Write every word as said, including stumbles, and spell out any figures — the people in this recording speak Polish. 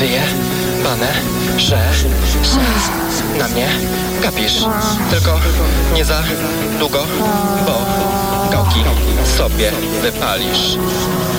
wyje, bane, że, że na mnie gapisz. Tylko nie za długo, bo gałki sobie wypalisz.